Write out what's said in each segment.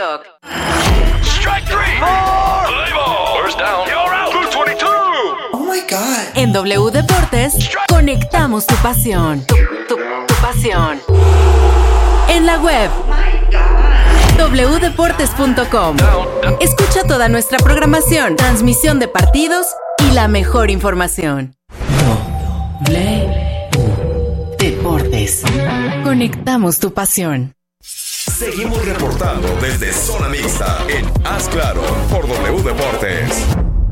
TikTok. Strike three. Play ball. First down. You're out. 222. Oh my God. En W Deportes, conectamos tu pasión. Tu pasión. En la web. wdeportes.com. Escucha toda nuestra programación, transmisión de partidos y la mejor información. Deportes. Conectamos tu pasión. Seguimos reportando desde Zona Mixta en Haz Claro por W Deportes.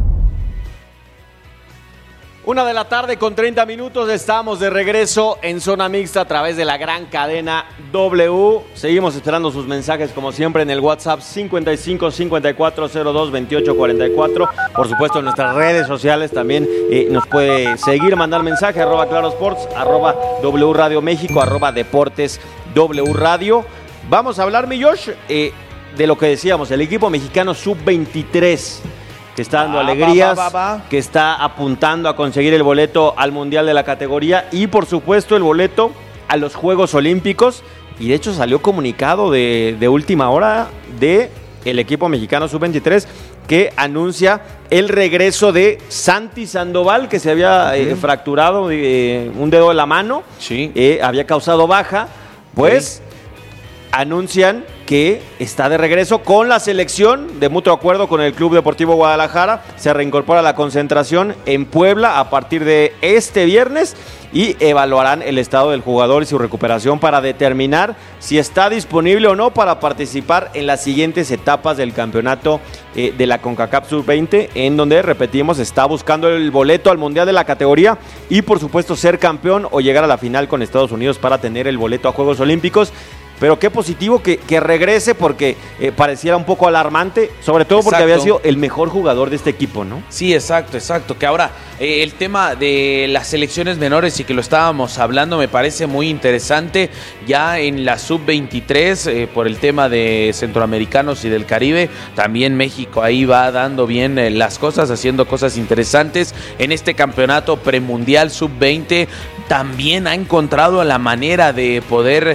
1:30 p.m. Estamos de regreso en Zona Mixta a través de la gran cadena W. Seguimos esperando sus mensajes como siempre en el WhatsApp 55 54 02 28 44. Por supuesto en nuestras redes sociales también nos puede seguir, mandar mensaje @clarosports, @W Radio México, @Deportes W Radio. Vamos a hablar, mi Josh, de lo que decíamos, el equipo mexicano sub-23. Que está dando alegrías, que está apuntando a conseguir el boleto al Mundial de la categoría y, por supuesto, el boleto a los Juegos Olímpicos. Y, de hecho, salió comunicado de última hora del equipo mexicano sub-23 que anuncia el regreso de Santi Sandoval, que se había fracturado un dedo de la mano, había causado baja, pues anuncian que está de regreso con la selección de mutuo acuerdo con el Club Deportivo Guadalajara. Se reincorpora a la concentración en Puebla a partir de este viernes y evaluarán el estado del jugador y su recuperación para determinar si está disponible o no para participar en las siguientes etapas del campeonato de la CONCACAF Sub-20, en donde, repetimos, está buscando el boleto al Mundial de la categoría y, por supuesto, ser campeón o llegar a la final con Estados Unidos para tener el boleto a Juegos Olímpicos. Pero qué positivo que regrese, porque pareciera un poco alarmante, sobre todo porque había sido el mejor jugador de este equipo, ¿no? Sí, exacto. Que ahora el tema de las selecciones menores y que lo estábamos hablando me parece muy interesante. Ya en la sub-23, por el tema de centroamericanos y del Caribe, también México ahí va dando bien las cosas, haciendo cosas interesantes. En este campeonato premundial sub-20 también ha encontrado la manera de poder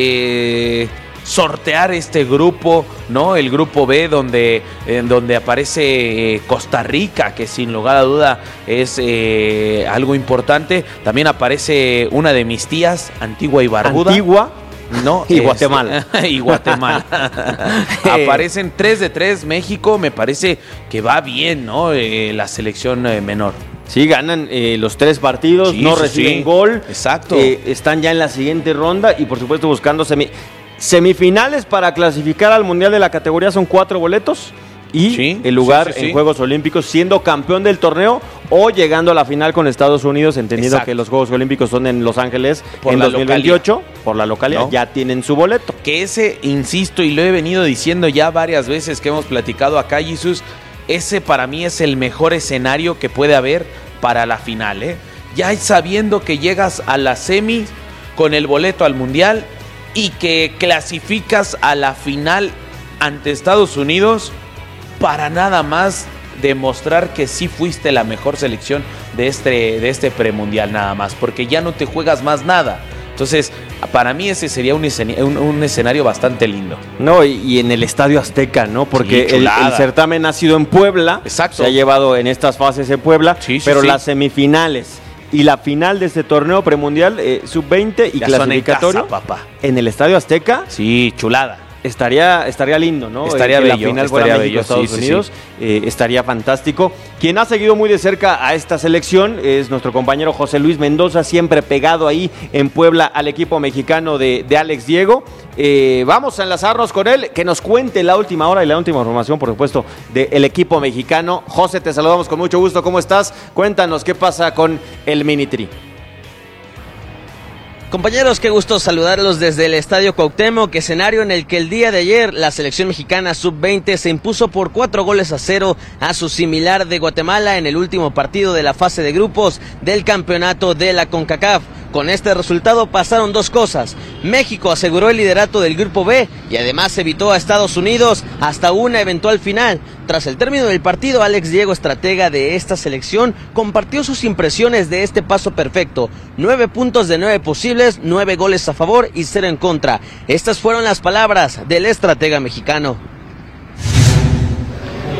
sortear este grupo, ¿no? El grupo B, donde aparece Costa Rica, que sin lugar a duda es algo importante. También aparece una de mis tías, Antigua y Barbuda. No, y Guatemala. Y Guatemala. Aparecen 3 de 3 México. Me parece que va bien, ¿no? La selección menor. Sí, ganan los 3 partidos, reciben gol. Exacto. Están ya en la siguiente ronda y, por supuesto, buscando semifinales para clasificar al Mundial de la categoría. Son 4 boletos y el lugar en Juegos Olímpicos, siendo campeón del torneo o llegando a la final con Estados Unidos, entendiendo que los Juegos Olímpicos son en Los Ángeles en 2028, por la localidad, ya tienen su boleto. Que ese, insisto, y lo he venido diciendo ya varias veces que hemos platicado acá, Jesús, ese para mí es el mejor escenario que puede haber para la final, ¿eh? Ya sabiendo que llegas a la semi con el boleto al Mundial y que clasificas a la final ante Estados Unidos para nada más demostrar que sí fuiste la mejor selección de este premundial, nada más, porque ya no te juegas más nada. Entonces, para mí ese sería un escenario bastante lindo. No, y en el Estadio Azteca, ¿no? Porque el certamen ha sido en Puebla. Exacto. Se ha llevado en estas fases en Puebla, pero las semifinales y la final de este torneo premundial sub-20 y ya clasificatorio en casa, papá. En el Estadio Azteca. Sí, chulada. Estaría lindo, ¿no? Estaría bello. La final fuera México, Estados Unidos. Estaría fantástico. Quien ha seguido muy de cerca a esta selección es nuestro compañero José Luis Mendoza, siempre pegado ahí en Puebla al equipo mexicano de Alex Diego. Vamos a enlazarnos con él, que nos cuente la última hora y la última información, por supuesto, del equipo mexicano. José, te saludamos con mucho gusto. ¿Cómo estás? Cuéntanos qué pasa con el Mini Tri. Compañeros, qué gusto saludarlos desde el Estadio Cuauhtémoc, escenario en el que el día de ayer la selección mexicana sub-20 se impuso por 4-0 a su similar de Guatemala en el último partido de la fase de grupos del campeonato de la CONCACAF. Con este resultado pasaron 2 cosas. México aseguró el liderato del grupo B y además evitó a Estados Unidos hasta una eventual final. Tras el término del partido, Alex Diego, estratega de esta selección, compartió sus impresiones de este paso perfecto. 9 puntos de 9 posibles, 9 goles a favor y 0 en contra. Estas fueron las palabras del estratega mexicano.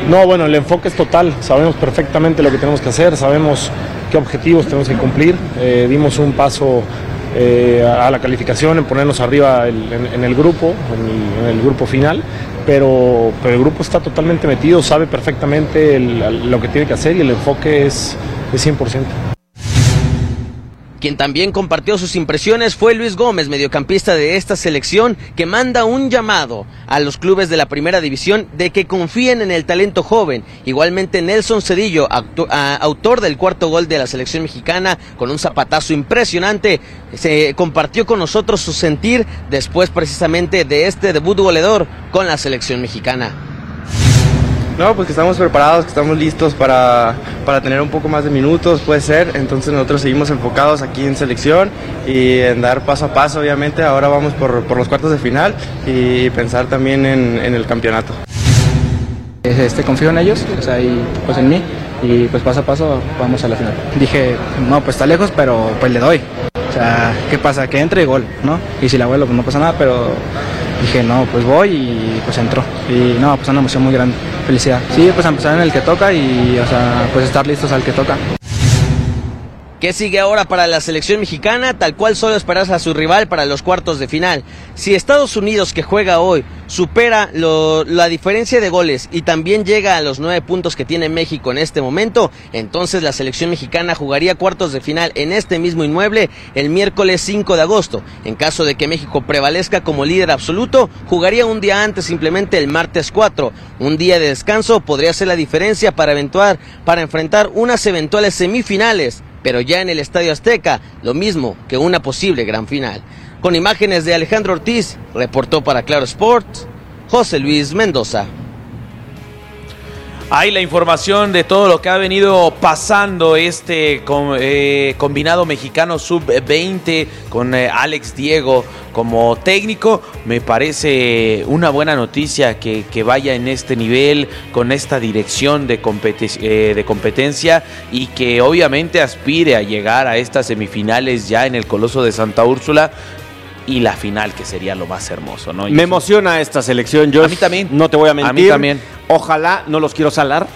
No, bueno, el enfoque es total, sabemos perfectamente lo que tenemos que hacer, sabemos qué objetivos tenemos que cumplir, dimos un paso a la calificación en ponernos arriba en el grupo, en el grupo final, pero el grupo está totalmente metido, sabe perfectamente lo que tiene que hacer y el enfoque es 100%. Quien también compartió sus impresiones fue Luis Gómez, mediocampista de esta selección, que manda un llamado a los clubes de la primera división de que confíen en el talento joven. Igualmente Nelson Cedillo, autor del cuarto gol de la selección mexicana con un zapatazo impresionante, se compartió con nosotros su sentir después precisamente de este debut goleador con la selección mexicana. No, pues que estamos preparados, que estamos listos para tener un poco más de minutos, puede ser. Entonces nosotros seguimos enfocados aquí en selección y en dar paso a paso, obviamente. Ahora vamos por los cuartos de final y pensar también en el campeonato. Confío en ellos, o sea, y pues en mí, y pues paso a paso vamos a la final. Dije, no, pues está lejos, pero pues le doy. O sea, ¿qué pasa? Que entre y gol, ¿no? Y si la vuelo, pues no pasa nada, pero dije, no, pues voy y pues entró. Y no, pues una emoción muy grande, felicidad. Sí, pues empezar en el que toca y, o sea, pues estar listos al que toca. ¿Qué sigue ahora para la selección mexicana? Tal cual solo esperas a su rival para los cuartos de final. Si Estados Unidos, que juega hoy, supera la diferencia de goles y también llega a los 9 puntos que tiene México en este momento, entonces la selección mexicana jugaría cuartos de final en este mismo inmueble el miércoles 5 de agosto. En caso de que México prevalezca como líder absoluto, jugaría un día antes, simplemente el martes 4. Un día de descanso podría ser la diferencia para enfrentar unas eventuales semifinales, pero ya en el Estadio Azteca, lo mismo que una posible gran final. Con imágenes de Alejandro Ortiz, reportó para Claro Sports, José Luis Mendoza. Hay la información de todo lo que ha venido pasando este combinado mexicano sub-20 con Alex Diego como técnico. Me parece una buena noticia que vaya en este nivel, con esta dirección de competencia y que obviamente aspire a llegar a estas semifinales ya en el Coloso de Santa Úrsula. Y la final, que sería lo más hermoso, ¿no? Me emociona esta selección, Josh. A mí también. No te voy a mentir. A mí también. Ojalá, no los quiero salar.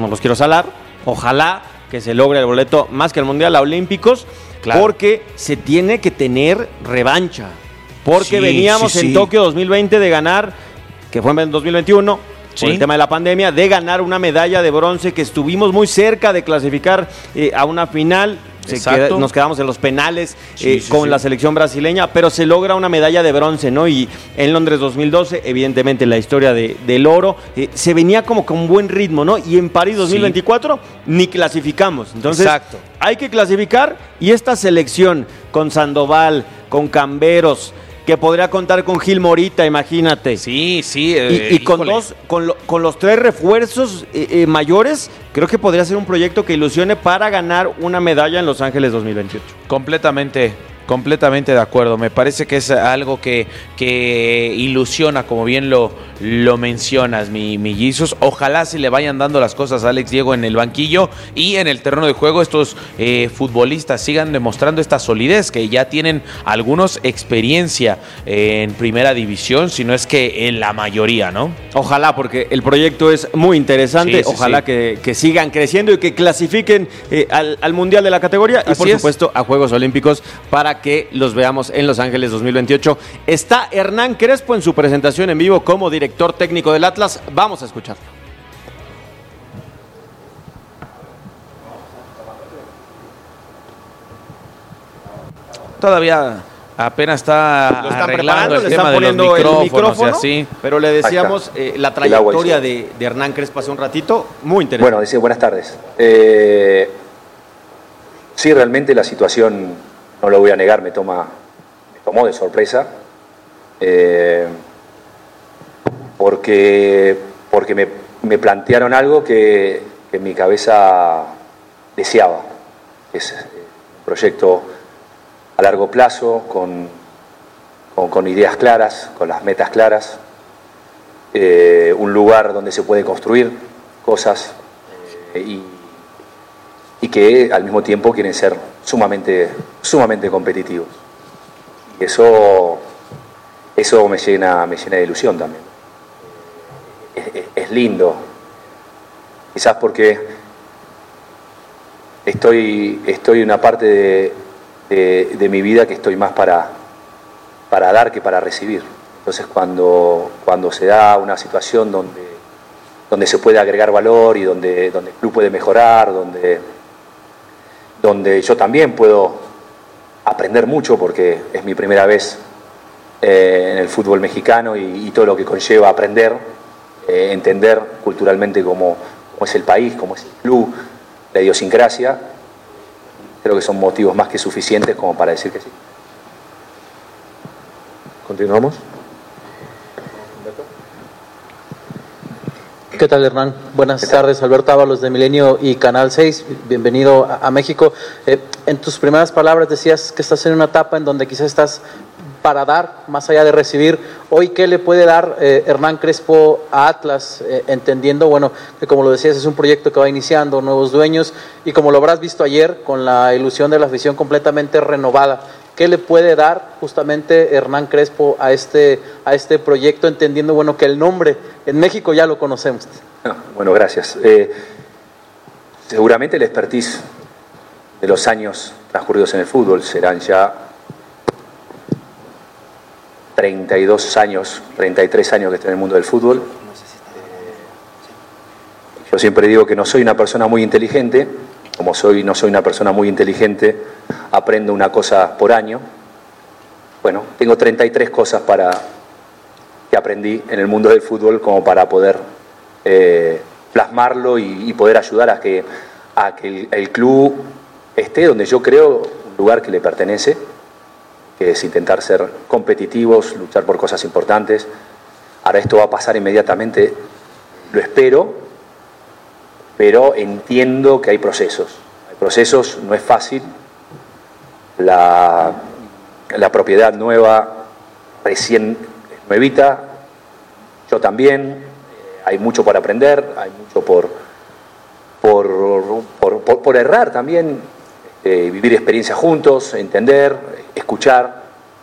Ojalá que se logre el boleto más que el Mundial a Olímpicos. Claro. Porque se tiene que tener revancha. Porque veníamos en Tokio 2020 de ganar, que fue en 2021, por el tema de la pandemia, de ganar una medalla de bronce, que estuvimos muy cerca de clasificar a una final. Nos quedamos en los penales con la selección brasileña, pero se logra una medalla de bronce, ¿no? Y en Londres 2012, evidentemente la historia del oro, se venía como con buen ritmo, ¿no? Y en París 2024 ni clasificamos. Entonces, hay que clasificar, y esta selección con Sandoval, con Camberos, que podría contar con Gil Morita, imagínate. Sí. Y con los 3 refuerzos mayores, creo que podría ser un proyecto que ilusione para ganar una medalla en Los Ángeles 2028. Completamente de acuerdo. Me parece que es algo que ilusiona, como bien lo mencionas, mi Jesus. Ojalá se le vayan dando las cosas a Alex Diego en el banquillo y en el terreno de juego. Estos futbolistas sigan demostrando esta solidez, que ya tienen algunos experiencia en primera división, si no es que en la mayoría, ¿no? Ojalá, porque el proyecto es muy interesante. Ojalá que sigan creciendo y que clasifiquen al Mundial de la categoría. Y por supuesto a Juegos Olímpicos para que los veamos en Los Ángeles 2028. Está Hernán Crespo en su presentación en vivo como director técnico del Atlas. Vamos a escucharlo. Todavía apenas está arreglando el tema de los micrófonos, pero le decíamos la trayectoria de Hernán Crespo hace un ratito, muy interesante. Bueno, decía buenas tardes. Sí, realmente la situación, no lo voy a negar, me tomó de sorpresa, porque me plantearon algo que en mi cabeza deseaba. Es un proyecto a largo plazo, con ideas claras, con las metas claras, un lugar donde se puede construir cosas y que al mismo tiempo quieren ser sumamente competitivos. Y eso me llena de ilusión también. Es lindo quizás porque estoy en una parte de mi vida que estoy más para dar que para recibir. Entonces cuando se da una situación donde se puede agregar valor y donde el club puede mejorar, donde yo también puedo aprender mucho, porque es mi primera vez en el fútbol mexicano y todo lo que conlleva aprender, entender culturalmente cómo es el país, cómo es el club, la idiosincrasia, creo que son motivos más que suficientes como para decir que sí. Continuamos. ¿Qué tal, Hernán? Buenas tardes, Alberto Ábalos de Milenio y Canal 6. Bienvenido a México. En tus primeras palabras decías que estás en una etapa en donde quizás estás para dar, más allá de recibir. Hoy, ¿qué le puede dar Hernán Crespo a Atlas? Entendiendo, bueno, que como lo decías, es un proyecto que va iniciando, nuevos dueños, y como lo habrás visto ayer, con la ilusión de la afición completamente renovada. ¿Qué le puede dar justamente Hernán Crespo a este proyecto, entendiendo, bueno, que el nombre en México ya lo conocemos? Bueno, gracias. Seguramente el expertise de los años transcurridos en el fútbol serán ya 32 años, 33 años que estoy en el mundo del fútbol. Yo siempre digo que no soy una persona muy inteligente. Como no soy una persona muy inteligente, aprendo una cosa por año. Bueno, tengo 33 cosas que aprendí en el mundo del fútbol como para poder plasmarlo y poder ayudar a que el club esté donde yo creo, un lugar que le pertenece, que es intentar ser competitivos, luchar por cosas importantes. Ahora esto va a pasar inmediatamente, lo espero, pero entiendo que hay procesos. Hay procesos, no es fácil. La propiedad nueva, recién nuevita, yo también. Hay mucho por aprender, hay mucho por errar también, vivir experiencias juntos, entender, escuchar,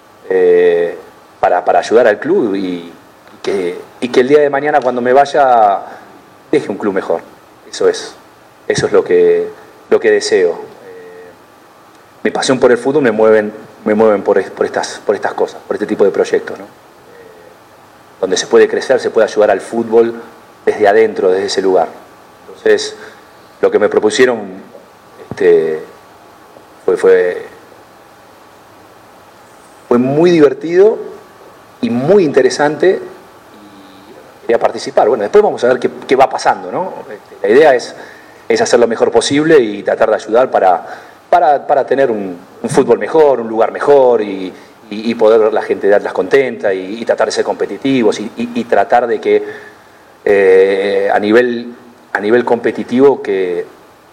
para ayudar al club y que el día de mañana cuando me vaya deje un club mejor. Eso es lo que deseo. Mi pasión por el fútbol me mueven por estas cosas, por este tipo de proyectos, ¿no? Donde se puede crecer, se puede ayudar al fútbol desde adentro, desde ese lugar. Entonces, lo que me propusieron fue muy divertido y muy interesante. A participar. Bueno, después vamos a ver qué va pasando, ¿no? La idea es hacer lo mejor posible y tratar de ayudar para tener un fútbol mejor, un lugar mejor y poder ver la gente de Atlas contenta y tratar de ser competitivos y tratar de que a nivel competitivo que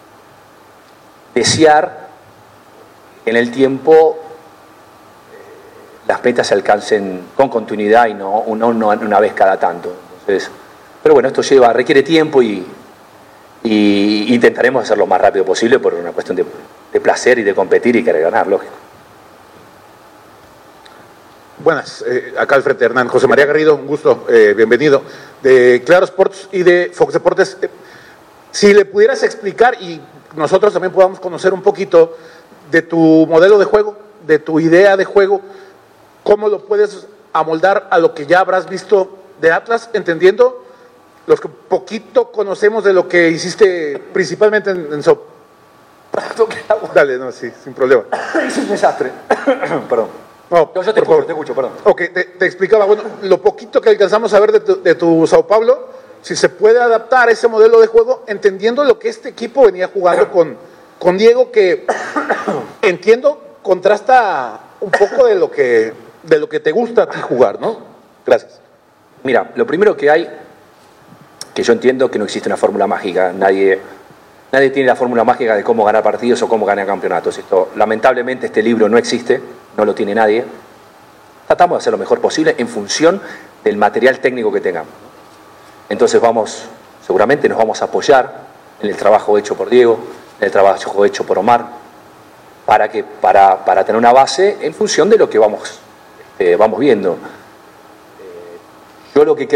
desear en el tiempo las metas se alcancen con continuidad y no una vez cada tanto. Pero bueno, esto requiere tiempo y intentaremos hacerlo lo más rápido posible por una cuestión de placer y de competir y querer ganar, lógico. Buenas, acá al frente Hernán. José María Garrido, un gusto, bienvenido, de Claro Sports y de Fox Deportes. Si le pudieras explicar y nosotros también podamos conocer un poquito de tu modelo de juego, de tu idea de juego, cómo lo puedes amoldar a lo que ya habrás visto de Atlas, entendiendo los que poquito conocemos de lo que hiciste principalmente en Sao. Dale, no, sí, sin problema. Es un desastre. Perdón. No, yo te escucho, perdón. Ok, te explicaba, bueno, lo poquito que alcanzamos a ver de tu Sao Paulo, si se puede adaptar a ese modelo de juego, entendiendo lo que este equipo venía jugando con Diego, que entiendo contrasta un poco de lo que te gusta a ti jugar, ¿no? Gracias. Mira, lo primero que hay, que yo entiendo que no existe una fórmula mágica, nadie tiene la fórmula mágica de cómo ganar partidos o cómo ganar campeonatos. Lamentablemente este libro no existe, no lo tiene nadie. Tratamos de hacer lo mejor posible en función del material técnico que tengamos. Entonces seguramente nos vamos a apoyar en el trabajo hecho por Diego, en el trabajo hecho por Omar, para tener una base en función de lo que vamos viendo. Yo lo que creo,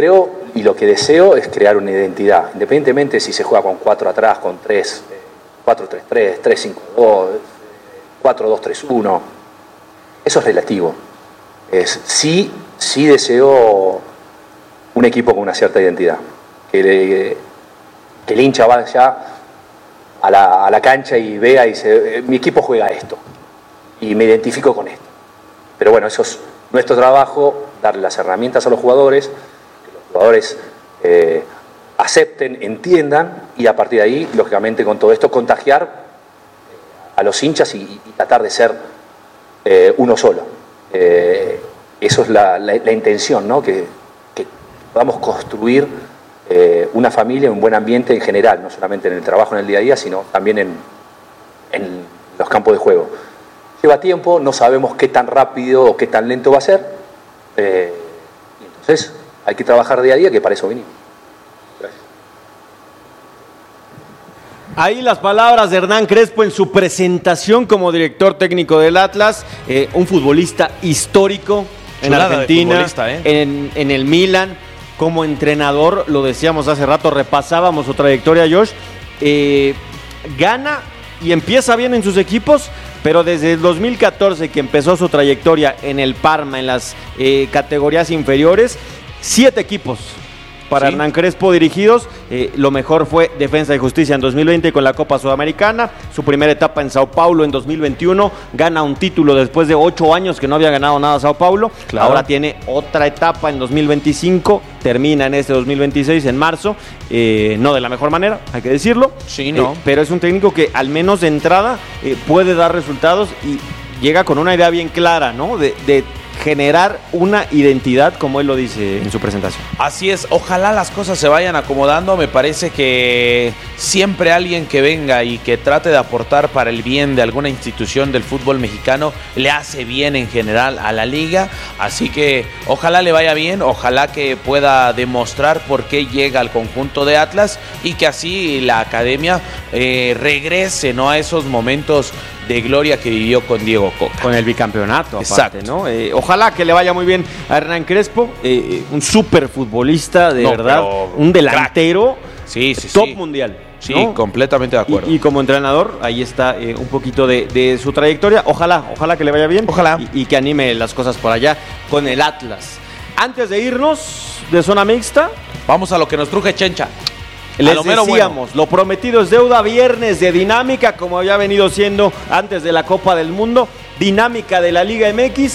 y lo que deseo es crear una identidad, independientemente si se juega con 4 atrás, con 3, 4-3-3, 3-5-2, 4-2-3-1. Eso es relativo. Sí deseo un equipo con una cierta identidad, que el hincha vaya a la cancha y vea y dice, mi equipo juega esto y me identifico con esto. Pero bueno, eso es nuestro trabajo, darle las herramientas a los jugadores, que los jugadores acepten, entiendan, y a partir de ahí, lógicamente con todo esto, contagiar a los hinchas y tratar de ser uno solo. Eso es la intención, ¿no? Que podamos construir una familia, un buen ambiente en general, no solamente en el trabajo, en el día a día, sino también en los campos de juego. Lleva tiempo, no sabemos qué tan rápido o qué tan lento va a ser, y entonces hay que trabajar día a día, que para eso venimos. Gracias. Ahí las palabras de Hernán Crespo en su presentación como director técnico del Atlas, un futbolista histórico en Argentina, en el Milan, como entrenador, lo decíamos hace rato, repasábamos su trayectoria, Josh, gana y empieza bien en sus equipos, pero desde el 2014 que empezó su trayectoria en el Parma, en las categorías inferiores, 7 equipos para Hernán Crespo dirigidos. Lo mejor fue Defensa y Justicia en 2020 con la Copa Sudamericana. Su primera etapa en Sao Paulo en 2021. Gana un título después de 8 años que no había ganado nada Sao Paulo. Claro. Ahora tiene otra etapa en 2025. Termina en este 2026 en marzo. No de la mejor manera, hay que decirlo. Sí, no. Pero es un técnico que al menos de entrada puede dar resultados y llega con una idea bien clara, ¿no? De generar una identidad, como él lo dice en su presentación. Así es, ojalá las cosas se vayan acomodando. Me parece que siempre alguien que venga y que trate de aportar para el bien de alguna institución del fútbol mexicano le hace bien en general a la liga, así que ojalá le vaya bien, ojalá que pueda demostrar por qué llega al conjunto de Atlas y que así la academia regrese, ¿no?, a esos momentos de gloria que vivió con Diego Coca. Con el bicampeonato, aparte, exacto, ¿no? Ojalá que le vaya muy bien a Hernán Crespo, un súper futbolista, de verdad, un delantero top mundial. Sí, ¿no? Completamente de acuerdo. Y como entrenador, ahí está un poquito de su trayectoria. Ojalá que le vaya bien. Ojalá. Y que anime las cosas por allá con el Atlas. Antes de irnos de zona mixta, vamos a lo que nos truje Chencha. Les decíamos, lo prometido es deuda, viernes de dinámica, como había venido siendo antes de la Copa del Mundo, dinámica de la Liga MX,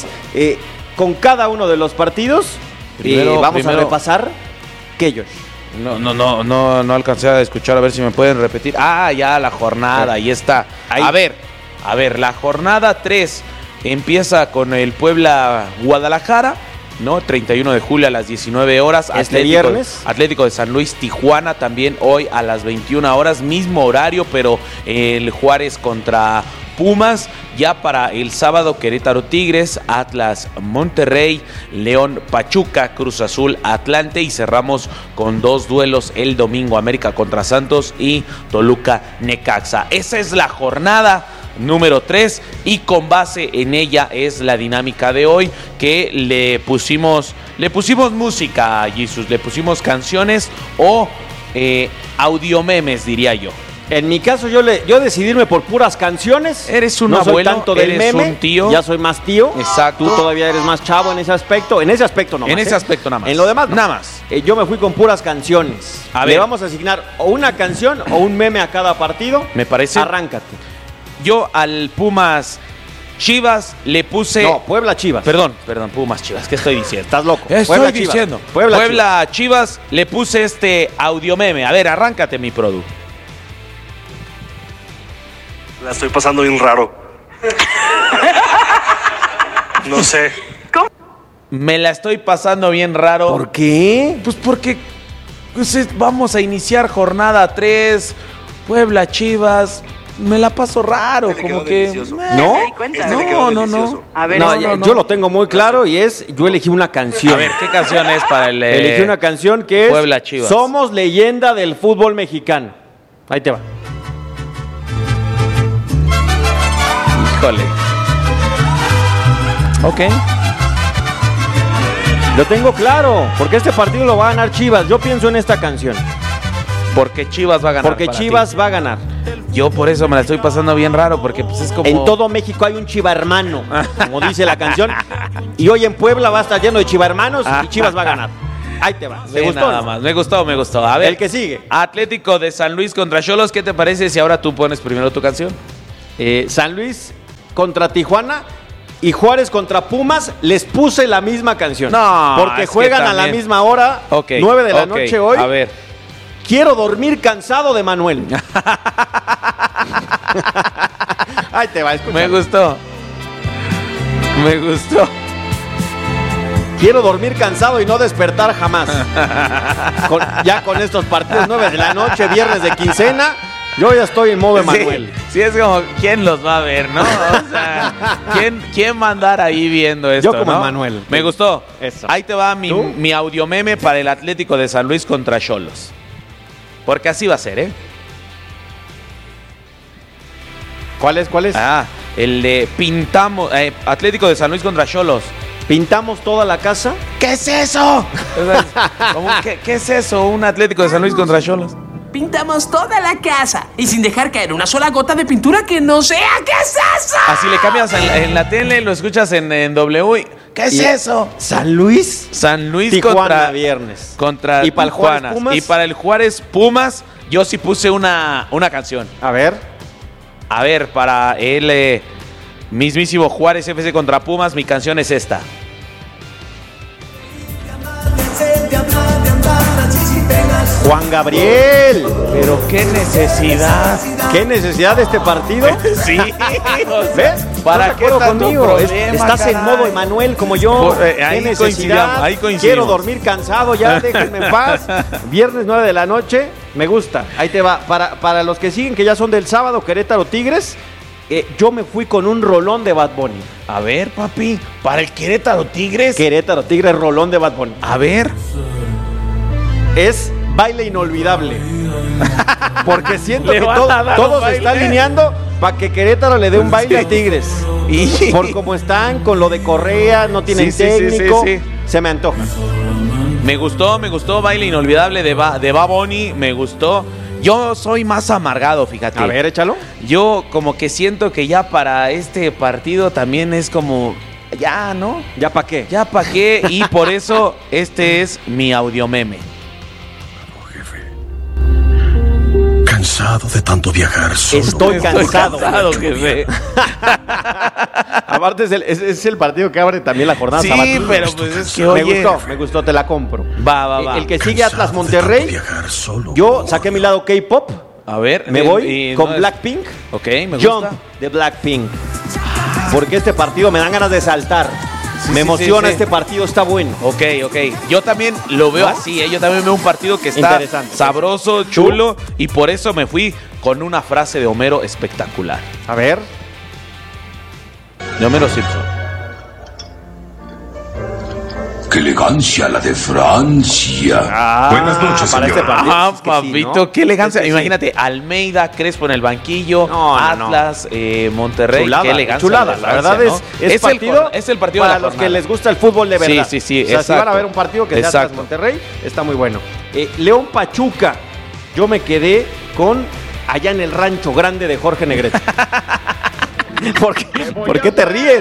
con cada uno de los partidos. Vamos a repasar. ¿Qué, Josh? No alcancé a escuchar, a ver si me pueden repetir. Ya, la jornada, ahí está. Ahí. A ver, la jornada 3 empieza con el Puebla Guadalajara, ¿no? 31 de julio a las 19 horas. Viernes. Atlético de San Luis Tijuana también hoy a las 21 horas, mismo horario, pero el Juárez contra Pumas. Ya para el sábado, Querétaro Tigres, Atlas Monterrey, León Pachuca, Cruz Azul Atlante, y cerramos con 2 duelos el domingo, América contra Santos y Toluca Necaxa. Esa es la jornada número 3 y con base en ella es la dinámica de hoy, que le pusimos música a Jesus, le pusimos canciones o audiomemes, diría yo. En mi caso, yo decidí irme por puras canciones. Eres un no abuelo, soy tanto del eres meme, un tío. Ya soy más tío. Exacto. Tú todavía eres más chavo en ese aspecto. En ese aspecto no más. En ese aspecto nada más. En lo demás, nada más. Yo me fui con puras canciones. A Le ver. vamos a asignar o una canción o un meme a cada partido. Me parece. Arráncate. Yo al Pumas Chivas le puse... No, Puebla Chivas. Perdón, Pumas Chivas. ¿Qué estoy diciendo? Estás loco. Estoy diciendo. Puebla Chivas le puse este audiomeme. A ver, arráncate, mi produ. La estoy pasando bien raro. No sé. ¿Cómo? Me la estoy pasando bien raro. ¿Por qué? Pues porque vamos a iniciar jornada 3, Puebla Chivas. Me la paso raro, como que... ¿No? No. A ver, yo lo tengo muy claro y yo elegí una canción. A ver, ¿qué canción es para el... Elegí una canción que es Puebla Chivas. Somos leyenda del fútbol mexicano. Ahí te va. Híjole. Ok. Lo tengo claro, porque este partido lo va a ganar Chivas. Yo pienso en esta canción. Porque Chivas va a ganar. Porque Chivas va a ganar. Yo por eso me la estoy pasando bien raro, porque pues es como... En todo México hay un chivarmano, como dice la canción. Y hoy en Puebla va a estar lleno de chivarmanos y Chivas va a ganar. Ahí te va. ¿Te gustó? Nada más. Me gustó. A ver. El que sigue. Atlético de San Luis contra Xolos. ¿Qué te parece si ahora tú pones primero tu canción? San Luis contra Tijuana y Juárez contra Pumas. Les puse la misma canción. No, porque juegan a la misma hora. 9 de la noche hoy. A ver. Quiero dormir cansado de Manuel. Ahí te va, escucha. Me gustó. Quiero dormir cansado y no despertar jamás. Ya con estos partidos 9 de la noche, viernes de quincena, yo ya estoy en modo Emanuel. Sí, es como, ¿quién los va a ver, no? O sea, ¿quién va a andar ahí viendo esto, yo como ¿no? Emanuel. Me gustó. Eso. Ahí te va mi audio meme para el Atlético de San Luis contra Xolos. Porque así va a ser, ¿eh? ¿Cuál es? El de pintamos, Atlético de San Luis contra Xolos. ¿Pintamos toda la casa? ¿Qué es eso? ¿Qué es eso? Un Atlético de San Luis contra Xolos. Pintamos toda la casa y sin dejar caer una sola gota de pintura que no sea. ¿Qué es eso? Así le cambias en la tele, lo escuchas en W. ¿Qué es eso? San Luis Tijuana, contra viernes. Contra ¿Y para el Juárez Pumas? Y para el Juárez Pumas, yo sí puse una canción. A ver, para el mismísimo Juárez FC contra Pumas, mi canción es esta. Juan Gabriel. Pero qué necesidad. ¿Qué necesidad de este partido? Sí. ¿Ves? ¿Para qué tanto conmigo? problema, Estás caray? en modo Emanuel como yo. Ahí ¿Qué necesidad? coincidimos. Quiero dormir cansado ya, déjenme en paz. Viernes 9 de la noche, me gusta. Ahí te va. Para los que siguen, que ya son del sábado, Querétaro Tigres, yo me fui con un rolón de Bad Bunny. A ver, papi, para el Querétaro Tigres, rolón de Bad Bunny. A ver. Es baile inolvidable. Porque siento Le que van a dar todos un baile. están alineando para que Querétaro le dé un baile Sí. a Tigres. Y- Por como están, con lo de Correa, no tienen técnico. Sí. Se me antoja. Me gustó baile inolvidable de Bad Bunny, me gustó. Yo soy más amargado, fíjate. A ver, échalo. Yo como que siento que ya para este partido también es como, ya, ¿no? ¿Ya para qué? Ya para qué, y por eso este es mi audio meme. Cansado de tanto viajar solo. Estoy cansado, jefe. Aparte es el partido que abre también la jornada Sí, sabatina. pero pues es que, me oye. gustó, te la compro. Va. El que sigue Atlas Monterrey, yo saqué mi lado K-pop. A ver. Me voy con Blackpink. Ok, me gusta. Jump de Blackpink. Porque este partido me dan ganas de saltar. Me emociona, sí. este partido está bueno. Ok. Yo también lo veo así, Yo también veo un partido que está Interesante. sabroso, chulo, y por eso me fui con una frase de Homero espectacular. A ver. De Homero Simpson. ¡Qué elegancia la de Francia! Buenas noches, para señor. este partido. Ah, Es que papito, sí, ¿no? qué elegancia. Es que sí. Imagínate, Almeida, Crespo en el banquillo, No. Atlas, Monterrey, Chulada, qué elegancia. chulada. de La Francia, verdad ¿no? es partido, es el partido para de la los que jornada. les gusta el fútbol de verdad. Sí, O sea, si exacto. van a ver un partido que sea Atlas Exacto. Monterrey, está muy bueno. León Pachuca, yo me quedé con allá en el rancho grande de Jorge Negrete. ¿Por qué te ríes?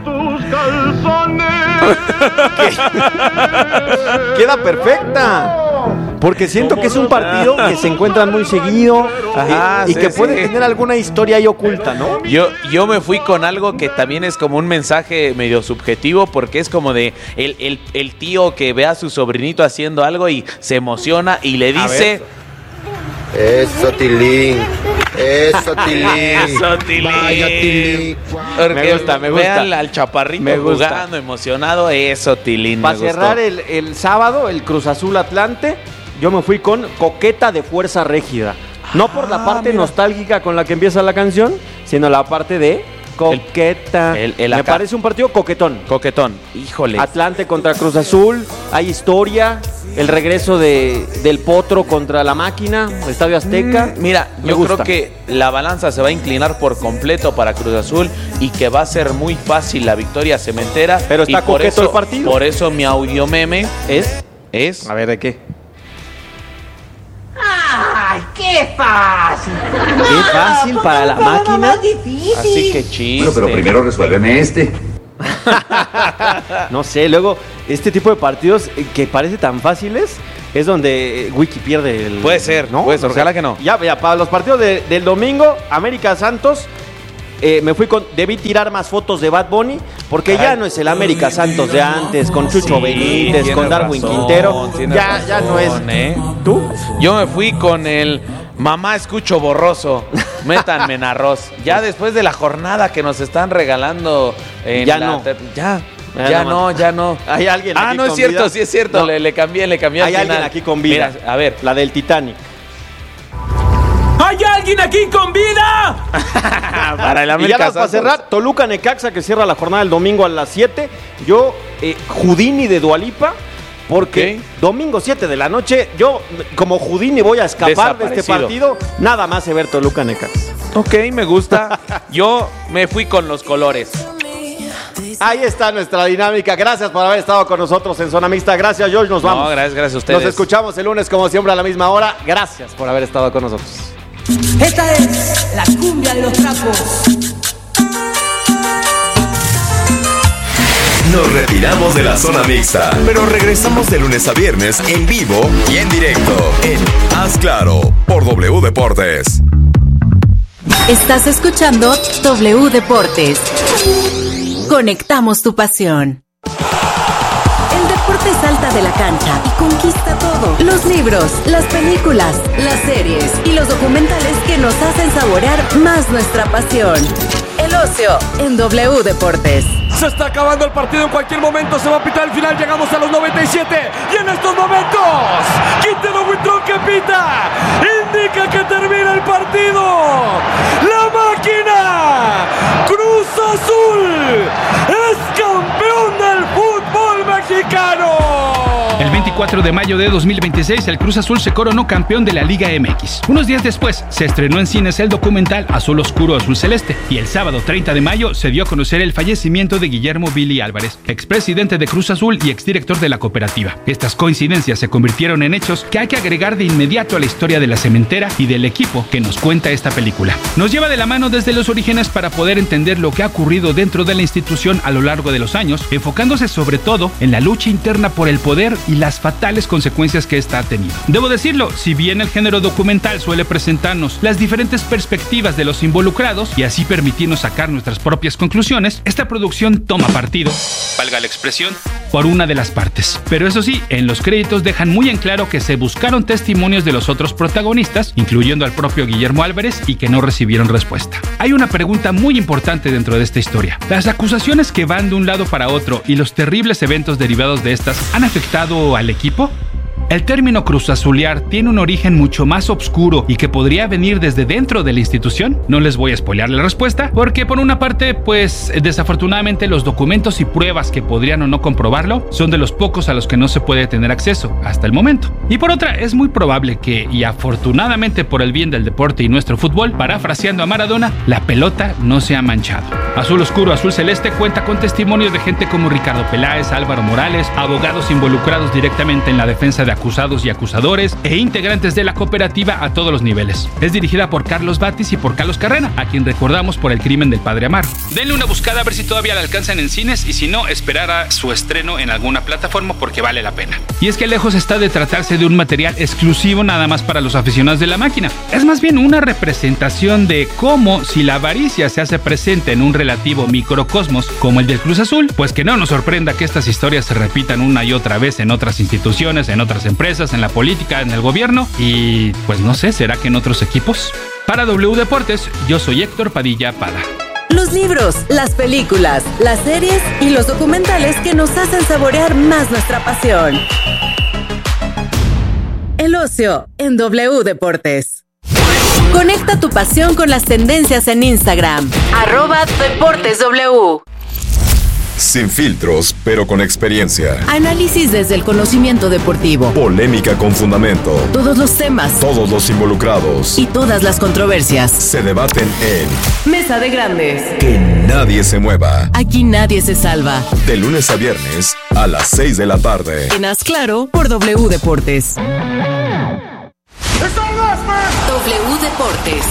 Queda perfecta. Porque siento que es un partido que se encuentran muy seguido. Ajá, y sí, que puede sí. tener alguna historia ahí oculta, ¿no? Yo me fui con algo que también es como un mensaje medio subjetivo, porque es como de el tío que ve a su sobrinito haciendo algo y se emociona y le dice... Eso, Tilín. Eso, Tilín. Eso, Tilín. Vaya, Tilín. Porque Me gusta. Vean al chaparrito Me gusta. jugando, emocionado. Eso, Tilín. Para me gustó. cerrar el sábado, el Cruz Azul Atlante, yo me fui con Coqueta de Fuerza Régida. No por la parte nostálgica con la que empieza la canción, sino la parte de Coqueta. El Me acá. parece un partido coquetón. Coquetón. Híjole. Atlante contra Cruz Azul. Hay historia. El regreso del Potro contra la Máquina. Estadio Azteca. Mira, Me yo gusta. creo que la balanza se va a inclinar por completo para Cruz Azul y que va a ser muy fácil la victoria cementera. Pero está y por coqueto eso, el partido. Por eso mi audio meme es. A ver, ¿de qué? ¡Ay, qué fácil! Qué fácil para la máquina. Más difícil. Así que chiste. Bueno, pero primero resuélveme este. No sé, luego este tipo de partidos que parece tan fáciles es donde Wiki pierde el... Puede ser, ¿no? puede ser, O sea, ojalá que no. Ya, para los partidos del domingo, América Santos, debí tirar más fotos de Bad Bunny, porque ya no es el América Santos de antes, con Chucho Benítez, tienes con Darwin razón, Quintero. tienes Ya no es. razón, ¿Tú? Yo me fui con el mamá escucho borroso, métanme en arroz. Ya después de la jornada que nos están regalando en Ya la no. Ya no. Hay alguien aquí no es con cierto, vida. sí es cierto, No. le cambié al Hay final. alguien aquí con vida. Mira, a ver. La del Titanic. ¿Hay alguien aquí con vida? Para el Y ya América para Santos. cerrar, Toluca Necaxa, que cierra la jornada el domingo a las 7. Yo, Houdini de Dualipa, porque domingo 7 de la noche, yo como Houdini voy a escapar de este Desaparecido. partido. Nada más se ver Toluca Necaxa. Ok, me gusta. Yo me fui con los colores. Ahí está nuestra dinámica. Gracias por haber estado con nosotros en Zona Mixta. Gracias, George. Nos vamos. No, gracias a ustedes. Nos escuchamos el lunes, como siempre, a la misma hora. Gracias por haber estado con nosotros. Esta es la cumbia de los trapos. Nos retiramos de la zona mixta, pero regresamos de lunes a viernes en vivo y en directo en Haz Claro por W Deportes. Estás escuchando W Deportes. Conectamos tu pasión. El deporte salta de la cancha y conquista todo. Los libros, las películas, las series y los documentales que nos hacen saborear más nuestra pasión. El ocio en W Deportes. Se está acabando el partido, en cualquier momento se va a pitar el final, llegamos a los 97 y en estos momentos Quintero Huitrón que pita indica que termina el partido. La Máquina Cruz Azul es campeón del fútbol mexicano. El 24 de mayo de 2026, el Cruz Azul se coronó campeón de la Liga MX. Unos días después, se estrenó en cines el documental Azul Oscuro Azul Celeste. Y el sábado 30 de mayo se dio a conocer el fallecimiento de Guillermo Billy Álvarez, expresidente de Cruz Azul y exdirector de la cooperativa. Estas coincidencias se convirtieron en hechos que hay que agregar de inmediato a la historia de la cementera y del equipo que nos cuenta esta película. Nos lleva de la mano desde los orígenes para poder entender lo que ha ocurrido dentro de la institución a lo largo de los años, enfocándose sobre todo en la lucha interna por el poder y las fatales consecuencias que esta ha tenido. Debo decirlo, si bien el género documental suele presentarnos las diferentes perspectivas de los involucrados y así permitirnos sacar nuestras propias conclusiones, esta producción toma partido, valga la expresión, por una de las partes. Pero eso sí, en los créditos dejan muy en claro que se buscaron testimonios de los otros protagonistas, incluyendo al propio Guillermo Álvarez, y que no recibieron respuesta. Hay una pregunta muy importante dentro de esta historia. ¿Las acusaciones que van de un lado para otro y los terribles eventos derivados de estas han afectado al equipo? El término cruzazulear tiene un origen mucho más oscuro y que podría venir desde dentro de la institución. No les voy a spoilear la respuesta, porque por una parte, pues desafortunadamente los documentos y pruebas que podrían o no comprobarlo son de los pocos a los que no se puede tener acceso hasta el momento. Y por otra, es muy probable que, y afortunadamente por el bien del deporte y nuestro fútbol, parafraseando a Maradona, la pelota no se ha manchado. Azul Oscuro, Azul Celeste cuenta con testimonios de gente como Ricardo Peláez, Álvaro Morales, abogados involucrados directamente en la defensa de acusados y acusadores e integrantes de la cooperativa a todos los niveles. Es dirigida por Carlos Batis y por Carlos Carrera, a quien recordamos por El crimen del padre Amaro. Denle una buscada a ver si todavía la alcanzan en cines y si no, esperar a su estreno en alguna plataforma porque vale la pena. Y es que lejos está de tratarse de un material exclusivo nada más para los aficionados de la máquina. Es más bien una representación de cómo, si la avaricia se hace presente en un relativo microcosmos como el del Cruz Azul, pues que no nos sorprenda que estas historias se repitan una y otra vez en otras instituciones, en otras empresas, en la política, en el gobierno y pues no sé, ¿será que en otros equipos? Para W Deportes, yo soy Héctor Padilla Pada. Los libros, las películas, las series y los documentales que nos hacen saborear más nuestra pasión. El ocio en W Deportes. Conecta tu pasión con las tendencias en Instagram. @DeportesW. Sin filtros, pero con experiencia. Análisis desde el conocimiento deportivo. Polémica con fundamento. Todos los temas. Todos los involucrados. Y todas las controversias. Se debaten en Mesa de Grandes. Que nadie se mueva. Aquí nadie se salva. De lunes a viernes a las 6 de la tarde. En Haz Claro por W Deportes. W Deportes.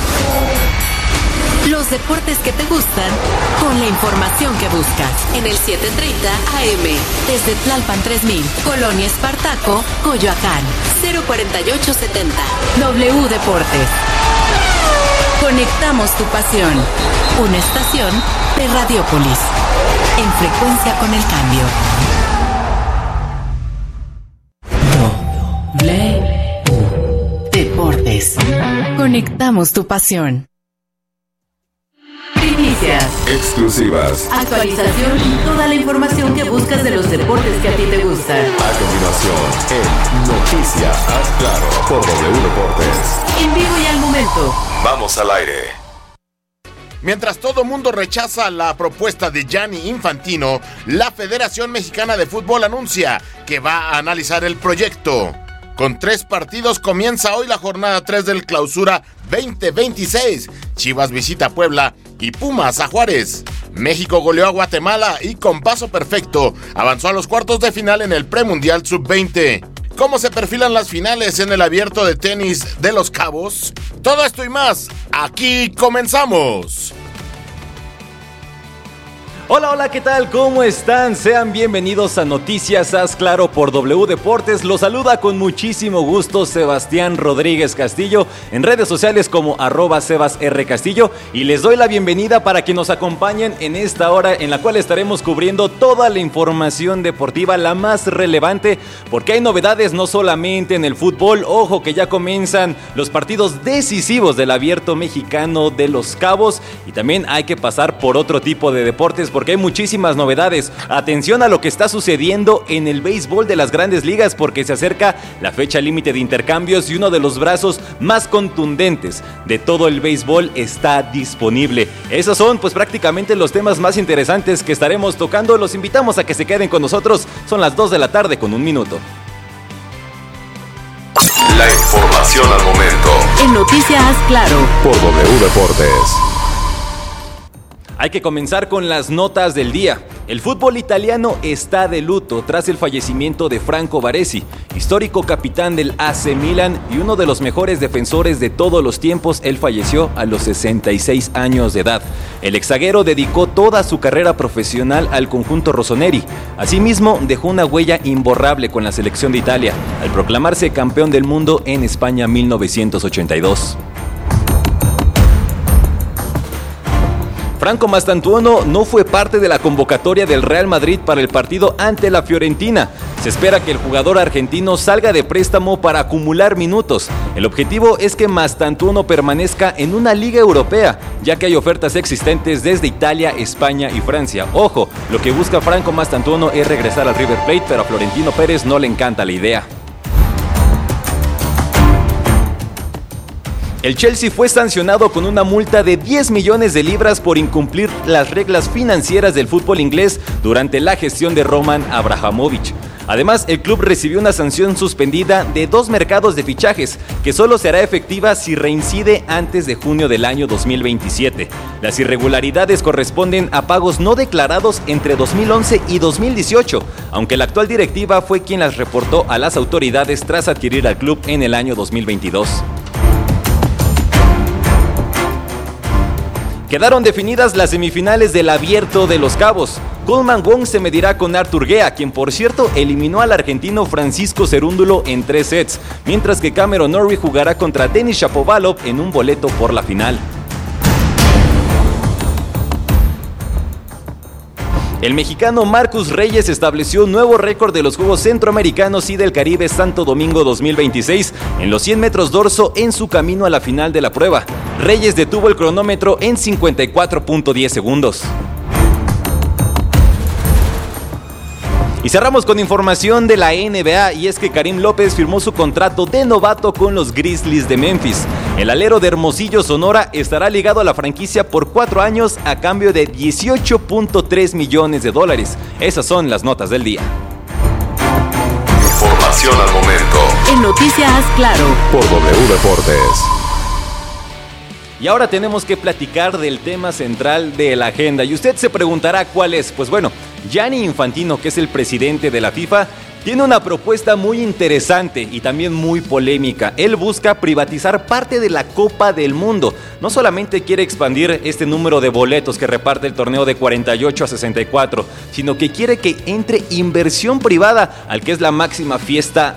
Los deportes que te gustan con la información que buscas. En el 730 AM. Desde Tlalpan 3000. Colonia Espartaco, Coyoacán. 04870. W Deportes. Conectamos tu pasión. Una estación de Radiópolis. En frecuencia con el cambio. W Deportes. Conectamos tu pasión. Primicias. Exclusivas. Actualización y toda la información que buscas de los deportes que a ti te gustan. A continuación, en Noticias Haz Claro por W Deportes. En vivo y al momento. Vamos al aire. Mientras todo mundo rechaza la propuesta de Gianni Infantino, la Federación Mexicana de Fútbol anuncia que va a analizar el proyecto. Con 3 partidos comienza hoy la jornada 3 del Clausura 2026. Chivas visita a Puebla y Pumas a Juárez. México goleó a Guatemala y con paso perfecto avanzó a los cuartos de final en el Premundial Sub-20. ¿Cómo se perfilan las finales en el Abierto de Tenis de Los Cabos? Todo esto y más, aquí comenzamos. Hola, hola, ¿qué tal? ¿Cómo están? Sean bienvenidos a Noticias Haz Claro por W Deportes. Los saluda con muchísimo gusto Sebastián Rodríguez Castillo, en redes sociales como @SebasRCastillo, y les doy la bienvenida para que nos acompañen en esta hora en la cual estaremos cubriendo toda la información deportiva, la más relevante, porque hay novedades no solamente en el fútbol. Ojo que ya comienzan los partidos decisivos del Abierto Mexicano de Los Cabos, y también hay que pasar por otro tipo de deportes, porque hay muchísimas novedades. Atención a lo que está sucediendo en el béisbol de las Grandes Ligas, porque se acerca la fecha límite de intercambios y uno de los brazos más contundentes de todo el béisbol está disponible. Esos son pues prácticamente los temas más interesantes que estaremos tocando. Los invitamos a que se queden con nosotros. Son las 2 de la tarde con 1 minuto. La información al momento. En Noticias Haz Claro por W Deportes. Hay que comenzar con las notas del día. El fútbol italiano está de luto tras el fallecimiento de Franco Baresi, histórico capitán del AC Milan y uno de los mejores defensores de todos los tiempos. Él falleció a los 66 años de edad. El exzaguero dedicó toda su carrera profesional al conjunto rossoneri. Asimismo, dejó una huella imborrable con la selección de Italia, al proclamarse campeón del mundo en España 1982. Franco Mastantuono no fue parte de la convocatoria del Real Madrid para el partido ante la Fiorentina. Se espera que el jugador argentino salga de préstamo para acumular minutos. El objetivo es que Mastantuono permanezca en una liga europea, ya que hay ofertas existentes desde Italia, España y Francia. Ojo, lo que busca Franco Mastantuono es regresar al River Plate, pero a Florentino Pérez no le encanta la idea. El Chelsea fue sancionado con una multa de 10 millones de libras por incumplir las reglas financieras del fútbol inglés durante la gestión de Roman Abramovich. Además, el club recibió una sanción suspendida de 2 mercados de fichajes, que solo será efectiva si reincide antes de junio del año 2027. Las irregularidades corresponden a pagos no declarados entre 2011 y 2018, aunque la actual directiva fue quien las reportó a las autoridades tras adquirir al club en el año 2022. Quedaron definidas las semifinales del Abierto de Los Cabos. Coleman Wong se medirá con Artur Gea, quien por cierto eliminó al argentino Francisco Cerúndulo en 3 sets, mientras que Cameron Norrie jugará contra Denis Shapovalov en un boleto por la final. El mexicano Marcus Reyes estableció un nuevo récord de los Juegos Centroamericanos y del Caribe Santo Domingo 2026 en los 100 metros dorso en su camino a la final de la prueba. Reyes detuvo el cronómetro en 54.10 segundos. Y cerramos con información de la NBA, y es que Karim López firmó su contrato de novato con los Grizzlies de Memphis. El alero de Hermosillo, Sonora, estará ligado a la franquicia por 4 años a cambio de $18.3 millones. Esas son las notas del día. Información al momento. En Noticias Claro. Por W Deportes. Y ahora tenemos que platicar del tema central de la agenda. Y usted se preguntará cuál es. Pues bueno, Gianni Infantino, que es el presidente de la FIFA, tiene una propuesta muy interesante y también muy polémica. Él busca privatizar parte de la Copa del Mundo. No solamente quiere expandir este número de boletos que reparte el torneo de 48 a 64, sino que quiere que entre inversión privada a la que es la máxima fiesta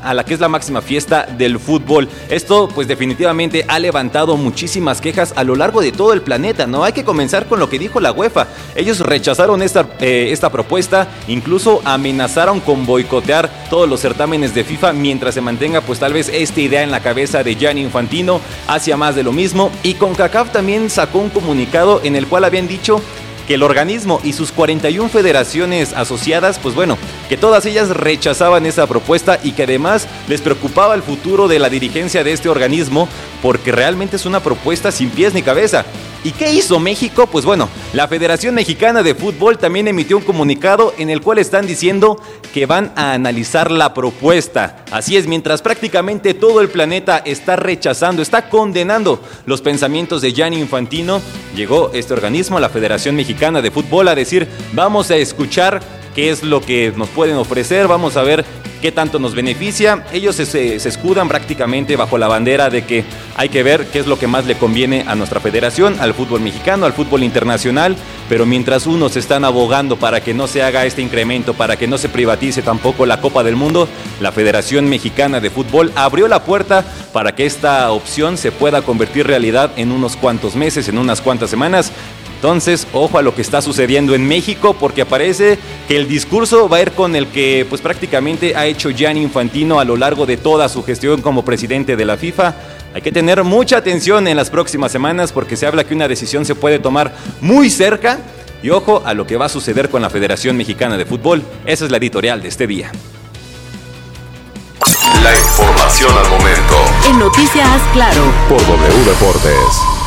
del fútbol. Esto pues definitivamente ha levantado muchísimas quejas a lo largo de todo el planeta, ¿no? Hay que comenzar con lo que dijo la UEFA. Ellos rechazaron esta propuesta, incluso amenazaron con boicotear todos los certámenes de FIFA mientras se mantenga pues tal vez esta idea en la cabeza de Gianni Infantino hacia más de lo mismo. Y CONCACAF también sacó un comunicado en el cual habían dicho que el organismo y sus 41 federaciones asociadas, pues bueno, que todas ellas rechazaban esa propuesta y que además les preocupaba el futuro de la dirigencia de este organismo porque realmente es una propuesta sin pies ni cabeza. ¿Y qué hizo México? Pues bueno, la Federación Mexicana de Fútbol también emitió un comunicado en el cual están diciendo que van a analizar la propuesta. Así es, mientras prácticamente todo el planeta está rechazando, está condenando los pensamientos de Gianni Infantino, llegó este organismo, la Federación Mexicana de Fútbol, a decir, vamos a escuchar qué es lo que nos pueden ofrecer, vamos a ver qué tanto nos beneficia. Ellos se escudan prácticamente bajo la bandera de que hay que ver qué es lo que más le conviene a nuestra federación, al fútbol mexicano, al fútbol internacional, pero mientras unos están abogando para que no se haga este incremento, para que no se privatice tampoco la Copa del Mundo, la Federación Mexicana de Fútbol abrió la puerta para que esta opción se pueda convertir realidad en unos cuantos meses, en unas cuantas semanas. Entonces, ojo a lo que está sucediendo en México, porque parece que el discurso va a ir con el que pues prácticamente ha hecho Gianni Infantino a lo largo de toda su gestión como presidente de la FIFA. Hay que tener mucha atención en las próximas semanas porque se habla que una decisión se puede tomar muy cerca. Y ojo a lo que va a suceder con la Federación Mexicana de Fútbol. Esa es la editorial de este día. La información al momento. En Noticias Claro. Por W Deportes.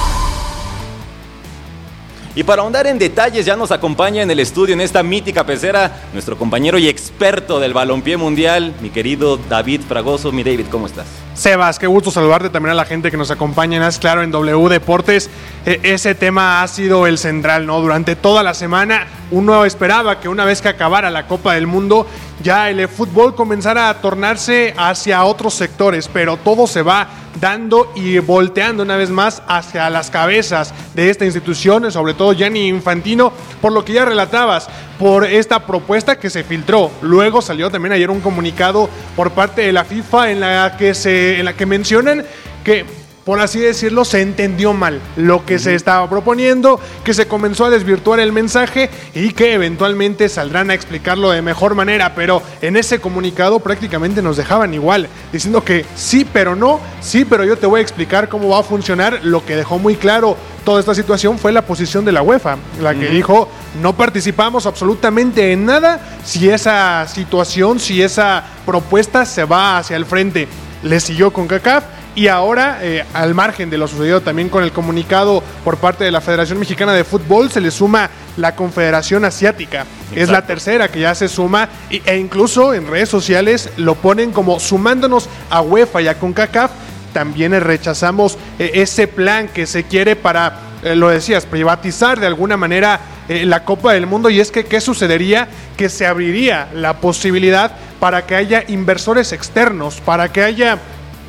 Y para ahondar en detalles ya nos acompaña en el estudio, en esta mítica pecera, nuestro compañero y experto del balompié mundial, mi querido David Fragoso. Mi David, ¿cómo estás? Sebas, qué gusto saludarte, también a la gente que nos acompaña en Haz Claro en W Deportes. Ese tema ha sido el central, ¿no? Durante toda la semana uno esperaba que una vez que acabara la Copa del Mundo ya el fútbol comenzara a tornarse hacia otros sectores, pero todo se va dando y volteando una vez más hacia las cabezas de esta institución, sobre todo Gianni Infantino, por lo que ya relatabas, por esta propuesta que se filtró. Luego salió también ayer un comunicado por parte de la FIFA en la que mencionan que, por así decirlo, se entendió mal lo que se estaba proponiendo, que se comenzó a desvirtuar el mensaje y que eventualmente saldrán a explicarlo de mejor manera, pero en ese comunicado prácticamente nos dejaban igual, diciendo que sí, pero no, sí, pero yo te voy a explicar cómo va a funcionar. Lo que dejó muy claro toda esta situación fue la posición de la UEFA, la que dijo, no participamos absolutamente en nada si esa situación, si esa propuesta se va hacia el frente. Le siguió CONCACAF. Y ahora, al margen de lo sucedido también con el comunicado por parte de la Federación Mexicana de Fútbol, se le suma la Confederación Asiática. Exacto. Es la tercera que ya se suma e incluso en redes sociales lo ponen como sumándonos a UEFA y a CONCACAF. También rechazamos ese plan que se quiere para, lo decías, privatizar de alguna manera la Copa del Mundo. Y es que, ¿qué sucedería? Que se abriría la posibilidad para que haya inversores externos, para que haya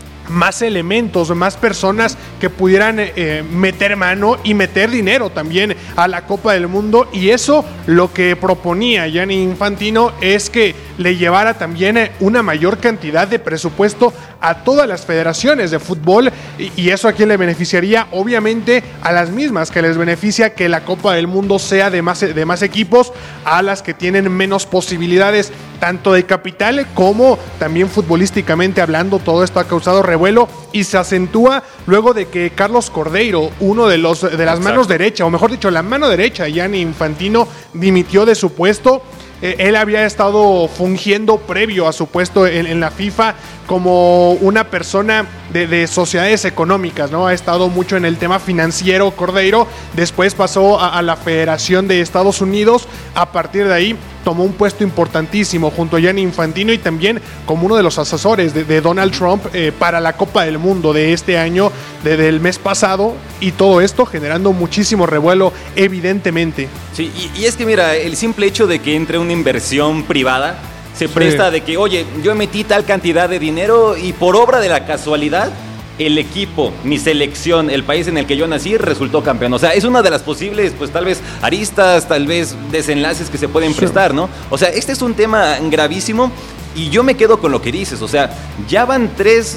más elementos, más personas que pudieran meter mano y meter dinero también a la Copa del Mundo. Y eso lo que proponía Gianni Infantino es que le llevara también una mayor cantidad de presupuesto a todas las federaciones de fútbol, y eso a quién le beneficiaría, obviamente a las mismas que les beneficia que la Copa del Mundo sea de más equipos, a las que tienen menos posibilidades tanto de capital como también futbolísticamente hablando. Todo esto ha causado revuelo y se acentúa luego de que Carlos Cordeiro, uno de las manos derecha, o mejor dicho, la mano derecha de Gianni Infantino, dimitió de su puesto. él había estado fungiendo previo a su puesto en la FIFA como una persona de sociedades económicas, ¿no? Ha estado mucho en el tema financiero, Cordeiro. Después pasó a la Federación de Estados Unidos. A partir de ahí tomó un puesto importantísimo junto a Gianni Infantino y también como uno de los asesores de Donald Trump para la Copa del Mundo de este año, del mes pasado, y todo esto generando muchísimo revuelo, evidentemente. Sí, y es que mira, el simple hecho de que entre una inversión privada se presta de que, oye, yo metí tal cantidad de dinero y por obra de la casualidad, el equipo, mi selección, el país en el que yo nací, resultó campeón. O sea, es una de las posibles, pues tal vez aristas, tal vez desenlaces que se pueden prestar, ¿no? O sea, este es un tema gravísimo y yo me quedo con lo que dices. O sea, ya van 3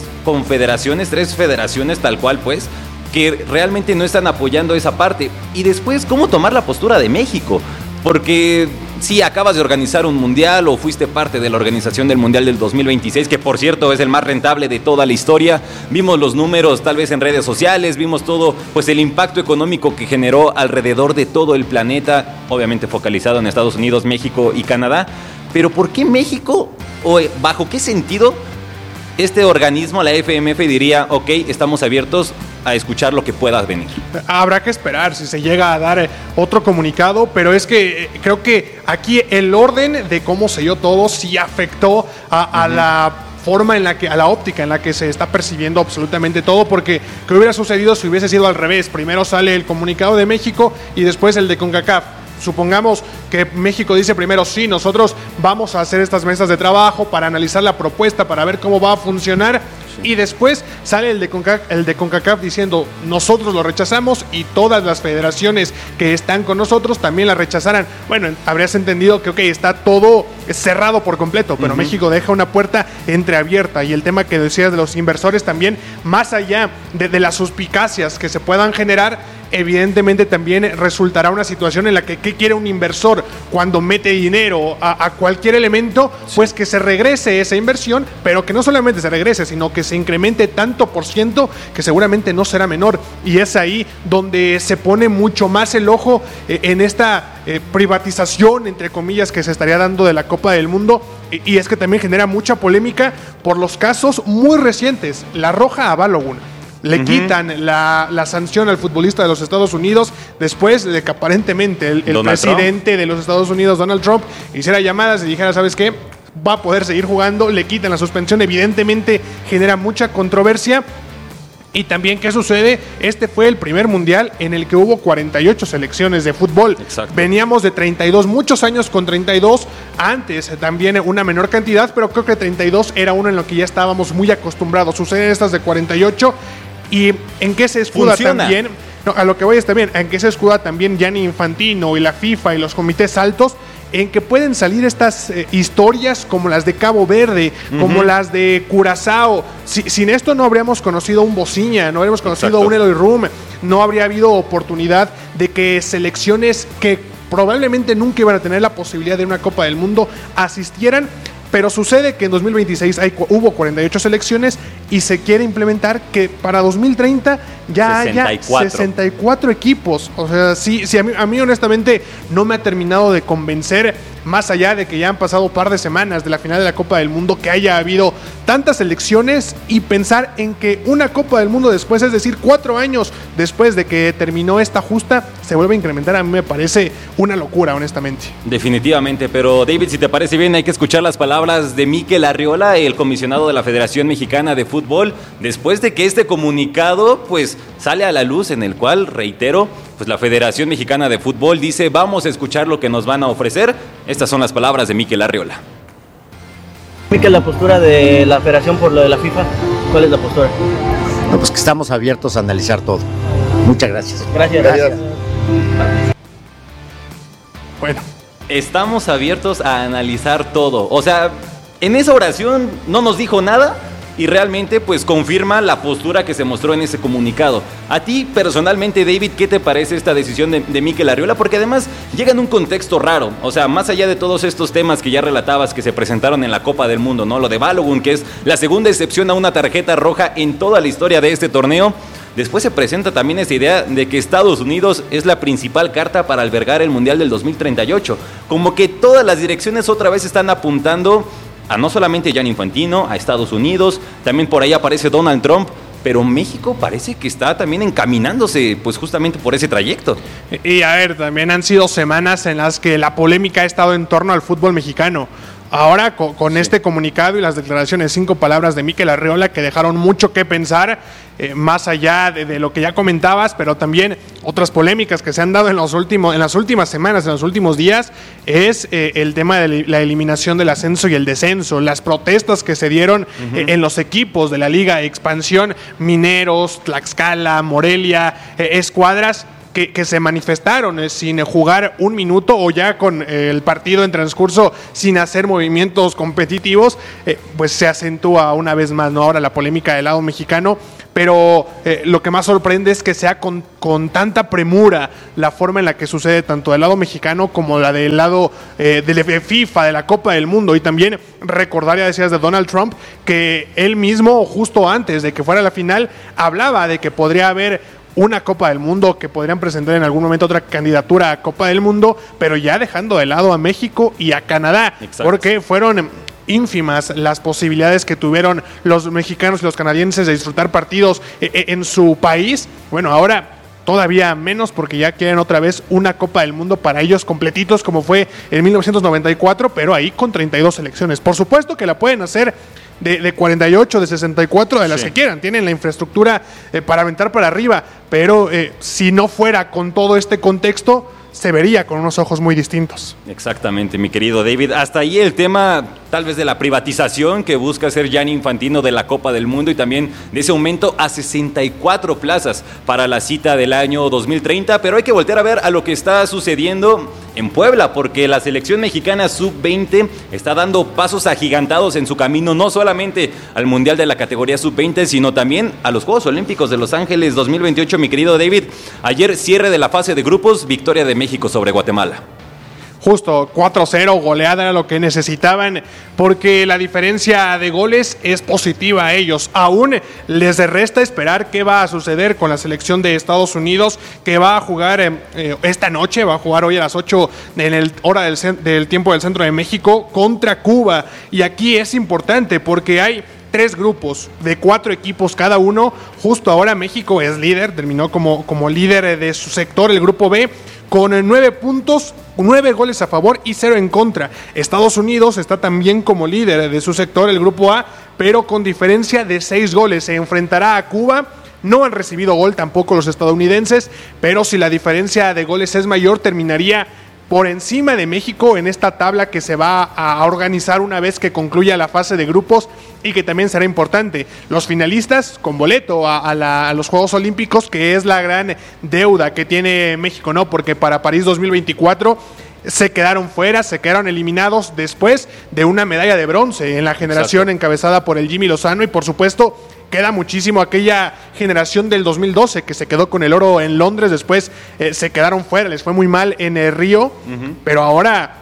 federaciones tal cual, pues, que realmente no están apoyando esa parte. Y después, ¿cómo tomar la postura de México? Porque sí, acabas de organizar un mundial o fuiste parte de la organización del mundial del 2026, que por cierto es el más rentable de toda la historia. Vimos los números tal vez en redes sociales, vimos todo, pues el impacto económico que generó alrededor de todo el planeta, obviamente focalizado en Estados Unidos, México y Canadá. Pero ¿por qué México o bajo qué sentido este organismo, la FMF, diría, ok, estamos abiertos a escuchar lo que pueda venir? Habrá que esperar si se llega a dar otro comunicado, pero es que creo que aquí el orden de cómo se dio todo sí afectó a la forma en la que, a la óptica en la que se está percibiendo absolutamente todo, porque ¿qué hubiera sucedido si hubiese sido al revés? Primero sale el comunicado de México y después el de CONCACAF. Supongamos que México dice primero, sí, nosotros vamos a hacer estas mesas de trabajo para analizar la propuesta, para ver cómo va a funcionar, y después sale el de CONCACAF diciendo, nosotros lo rechazamos y todas las federaciones que están con nosotros también la rechazarán. Bueno, habrías entendido que, ok, está todo cerrado por completo, pero México deja una puerta entreabierta, y el tema que decías de los inversores también, más allá de las suspicacias que se puedan generar, evidentemente también resultará una situación en la que ¿qué quiere un inversor cuando mete dinero a cualquier elemento? Pues que se regrese esa inversión, pero que no solamente se regrese, sino que se incremente tanto por ciento que seguramente no será menor, y es ahí donde se pone mucho más el ojo en esta privatización, entre comillas, que se estaría dando de la Copa del Mundo, y es que también genera mucha polémica por los casos muy recientes. La roja a Balogun. Le quitan la sanción al futbolista de los Estados Unidos después de que aparentemente el presidente de los Estados Unidos, Donald Trump, hiciera llamadas y dijera, ¿sabes qué? Va a poder seguir jugando, le quitan la suspensión. Evidentemente genera mucha controversia. Y también, ¿qué sucede? Este fue el primer mundial en el que hubo 48 selecciones de fútbol. Exacto. Veníamos de 32, muchos años con 32, antes también una menor cantidad, pero creo que 32 era uno en lo que ya estábamos muy acostumbrados. Suceden estas de 48. ¿Y en qué se escuda también? No, a lo que voy es también, en qué se escuda también Gianni Infantino y la FIFA y los comités altos, en que pueden salir estas historias como las de Cabo Verde, como las de Curazao. Sin esto no habríamos conocido un Bociña, no habríamos conocido un Eloy Room, no habría habido oportunidad de que selecciones que probablemente nunca iban a tener la posibilidad de una Copa del Mundo asistieran. Pero sucede que en 2026 hubo 48 selecciones y se quiere implementar que para 2030 ya haya 64 equipos. O sea, sí, a mí honestamente no me ha terminado de convencer, más allá de que ya han pasado un par de semanas de la final de la Copa del Mundo, que haya habido tantas selecciones, y pensar en que una Copa del Mundo después, es decir, 4 años después de que terminó esta justa, se vuelve a incrementar. A mí me parece una locura, honestamente. Definitivamente, pero David, si te parece bien, hay que escuchar las palabras de Mikel Arriola, el comisionado de la Federación Mexicana de Fútbol, después de que este comunicado pues sale a la luz, en el cual, reitero, pues la Federación Mexicana de Fútbol dice, vamos a escuchar lo que nos van a ofrecer. Estas son las palabras de Mikel Arriola. Mikel, la postura de la Federación por lo de la FIFA, ¿cuál es la postura? No, pues que estamos abiertos a analizar todo. Muchas gracias. Gracias. Bueno. Estamos abiertos a analizar todo. O sea, en esa oración no nos dijo nada y realmente pues confirma la postura que se mostró en ese comunicado. A ti personalmente, David, ¿qué te parece esta decisión de Mikel Arriola? Porque además llega en un contexto raro. O sea, más allá de todos estos temas que ya relatabas que se presentaron en la Copa del Mundo, ¿no? Lo de Balogun, que es la segunda excepción a una tarjeta roja en toda la historia de este torneo. después se presenta también esta idea de que Estados Unidos es la principal carta para albergar el Mundial del 2038. Como que todas las direcciones otra vez están apuntando a no solamente Gianni Infantino, a Estados Unidos, también por ahí aparece Donald Trump, pero México parece que está también encaminándose pues justamente por ese trayecto. Y a ver, también han sido semanas en las que la polémica ha estado en torno al fútbol mexicano. Ahora con este comunicado y las declaraciones, 5 palabras de Mikel Arriola que dejaron mucho que pensar, más allá de lo que ya comentabas, pero también otras polémicas que se han dado en las últimas semanas, en los últimos días, es el tema de la eliminación del ascenso y el descenso, las protestas que se dieron en los equipos de la Liga Expansión, Mineros, Tlaxcala, Morelia, escuadras que se manifestaron sin jugar un minuto o ya con el partido en transcurso sin hacer movimientos competitivos, pues se acentúa una vez más, ¿no? Ahora la polémica del lado mexicano, pero lo que más sorprende es que sea con tanta premura la forma en la que sucede tanto del lado mexicano como la del lado de FIFA, de la Copa del Mundo. Y también recordar, ya decías, de Donald Trump, que él mismo justo antes de que fuera la final hablaba de que podría haber una Copa del Mundo, que podrían presentar en algún momento otra candidatura a Copa del Mundo, pero ya dejando de lado a México y a Canadá. Exacto. Porque fueron ínfimas las posibilidades que tuvieron los mexicanos y los canadienses de disfrutar partidos en su país. Bueno, ahora todavía menos, porque ya quieren otra vez una Copa del Mundo para ellos completitos, como fue en 1994, pero ahí con 32 selecciones. Por supuesto que la pueden hacer de 48, de 64, de las que quieran. Tienen la infraestructura para aventar para arriba, pero si no fuera con todo este contexto, se vería con unos ojos muy distintos. Exactamente, mi querido David. Hasta ahí el tema tal vez de la privatización que busca hacer Gianni Infantino de la Copa del Mundo y también de ese aumento a 64 plazas para la cita del año 2030, pero hay que voltear a ver a lo que está sucediendo en Puebla, porque la selección mexicana sub-20 está dando pasos agigantados en su camino, no solamente al Mundial de la categoría sub-20, sino también a los Juegos Olímpicos de Los Ángeles 2028, mi querido David. Ayer cierre de la fase de grupos, victoria de México sobre Guatemala. Justo, 4-0, goleada era lo que necesitaban, porque la diferencia de goles es positiva a ellos. Aún les resta esperar qué va a suceder con la selección de Estados Unidos, que va a jugar esta noche, va a jugar hoy a las 8 en el hora del tiempo del centro de México contra Cuba. Y aquí es importante porque hay 3 grupos de 4 equipos cada uno. Justo ahora México es líder, terminó como líder de su sector, el grupo B, con 9 puntos, 9 goles a favor y 0 en contra. Estados Unidos está también como líder de su sector, el grupo A, pero con diferencia de 6 goles. Se enfrentará a Cuba. No han recibido gol tampoco los estadounidenses, pero si la diferencia de goles es mayor, terminaría por encima de México en esta tabla que se va a organizar una vez que concluya la fase de grupos, y que también será importante. Los finalistas con boleto a los Juegos Olímpicos, que es la gran deuda que tiene México, ¿no? Porque para París 2024 se quedaron fuera, se quedaron eliminados después de una medalla de bronce en la generación encabezada por el Jimmy Lozano, y por supuesto queda muchísimo aquella generación del 2012 que se quedó con el oro en Londres, después se quedaron fuera, les fue muy mal en el Río, pero ahora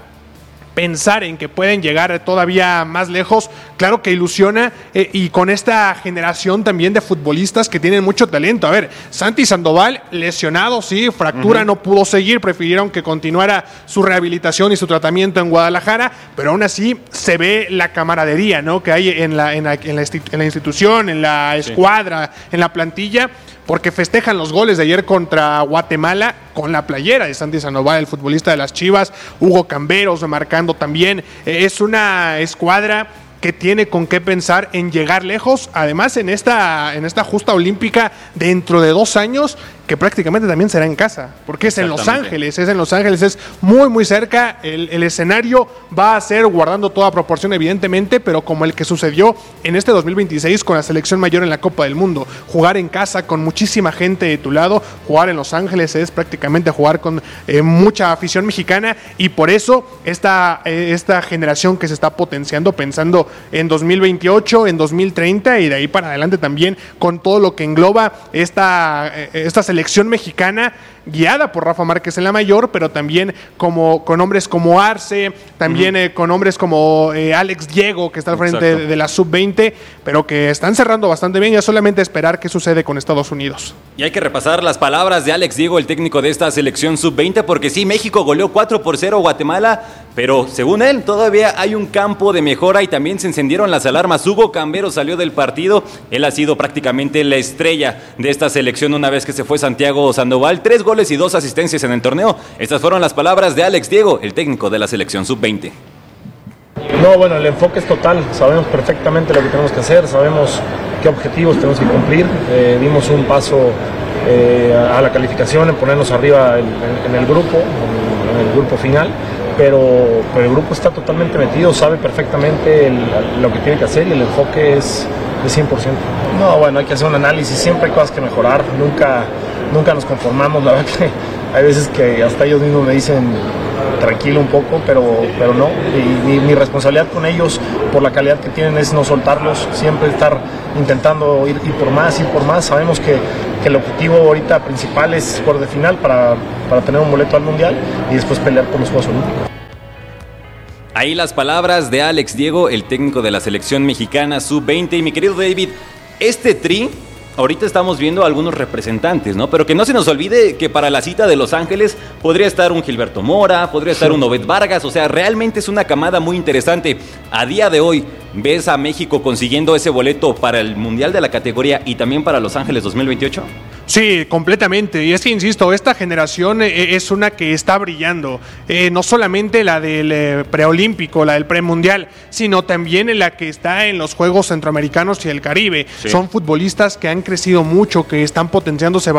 pensar en que pueden llegar todavía más lejos, claro que ilusiona, y con esta generación también de futbolistas que tienen mucho talento. A ver, Santi Sandoval, lesionado, sí, fractura, no pudo seguir, prefirieron que continuara su rehabilitación y su tratamiento en Guadalajara, pero aún así se ve la camaradería, ¿no?, que hay en la institución, en la escuadra, en la plantilla, porque festejan los goles de ayer contra Guatemala con la playera de Santi Sandoval, el futbolista de las Chivas, Hugo Camberos marcando también. Es una escuadra que tiene con qué pensar en llegar lejos, además en esta justa olímpica dentro de 2 años, que prácticamente también será en casa, porque es en Los Ángeles, es muy muy cerca. El escenario va a ser, guardando toda proporción evidentemente, pero como el que sucedió en este 2026 con la selección mayor en la Copa del Mundo. Jugar en casa con muchísima gente de tu lado, jugar en Los Ángeles es prácticamente jugar con mucha afición mexicana, y por eso esta generación que se está potenciando, pensando en 2028, en 2030 y de ahí para adelante también, con todo lo que engloba esta selección selección mexicana guiada por Rafa Márquez en la mayor, pero también con hombres como Arce, también con hombres como Alex Diego, que está al frente de la sub-20, pero que están cerrando bastante bien. Ya solamente esperar qué sucede con Estados Unidos. Y hay que repasar las palabras de Alex Diego, el técnico de esta selección sub-20, porque sí, México goleó 4-0 a Guatemala, pero según él todavía hay un campo de mejora y también se encendieron las alarmas. Hugo Cambero salió del partido, él ha sido prácticamente la estrella de esta selección una vez que se fue Santiago Sandoval, 3 goles y 2 asistencias en el torneo. Estas fueron las palabras de Alex Diego, el técnico de la selección sub-20. No, bueno, el enfoque es total, sabemos perfectamente lo que tenemos que hacer, sabemos qué objetivos tenemos que cumplir, dimos un paso a la calificación en ponernos arriba en el grupo final, pero el grupo está totalmente metido, sabe perfectamente lo que tiene que hacer y el enfoque es de 100%. No, bueno, hay que hacer un análisis, siempre hay cosas que mejorar, nunca nos conformamos, la verdad que hay veces que hasta ellos mismos me dicen tranquilo un poco, pero no, y mi responsabilidad con ellos por la calidad que tienen es no soltarlos, siempre estar intentando ir por más, sabemos que el objetivo ahorita principal es jugar de final para tener un boleto al Mundial y después pelear por los Juegos Olímpicos. Ahí las palabras de Alex Diego, el técnico de la selección mexicana sub-20. Y mi querido David, este tri, ahorita estamos viendo algunos representantes, ¿no? Pero que no se nos olvide que para la cita de Los Ángeles podría estar un Gilberto Mora, podría estar un Obed Vargas, o sea, realmente es una camada muy interesante. A día de hoy, ¿ves a México consiguiendo ese boleto para el Mundial de la categoría y también para Los Ángeles 2028? Sí, completamente. Y es que, insisto, esta generación es una que está brillando. No solamente la del preolímpico, la del premundial, sino también en la que está en los Juegos Centroamericanos y el Caribe. Sí. Son futbolistas que han crecido mucho, que están potenciándose